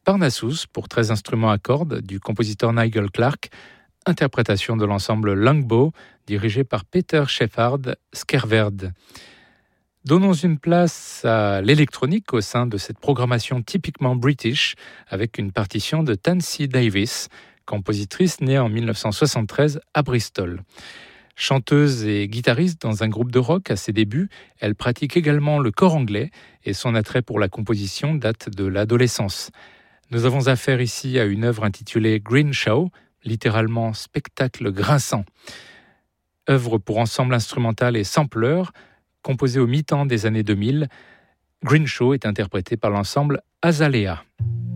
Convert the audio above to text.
Parnassus pour 13 instruments à cordes du compositeur Nigel Clark, interprétation de l'ensemble Longbow dirigé par Peter Shepard Skerverd. Donnons une place à l'électronique au sein de cette programmation typiquement british avec une partition de Tansy Davis, compositrice née en 1973 à Bristol. Chanteuse et guitariste dans un groupe de rock à ses débuts, elle pratique également le cor anglais et son attrait pour la composition date de l'adolescence. Nous avons affaire ici à une œuvre intitulée Green Show, littéralement spectacle grinçant. Œuvre pour ensemble instrumental et sampleur, composée au mi-temps des années 2000, Green Show est interprétée par l'ensemble Azalea.